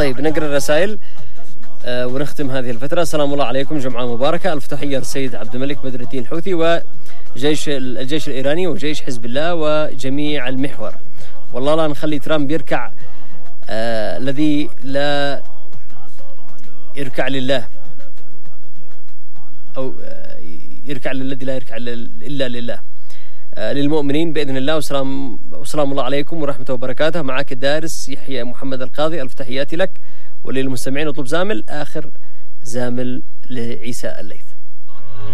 طيب نقرأ الرسائل ونختم هذه الفترة. السلام الله عليكم، جمعة مباركة. ألف تحية للسيد عبد الملك بدر الدين الحوثي وجيش الجيش الإيراني وجيش حزب الله وجميع المحور. والله لا نخلي ترامب يركع الذي لا يركع لله، أو يركع للذي لا يركع إلا لله، للمؤمنين بإذن الله. وسلام الله عليكم ورحمة وبركاته. معك الدارس يحيى محمد القاضي، ألف تحياتي لك وللمستمعين. اطلب زامل آخر زامل لعيسى الليث.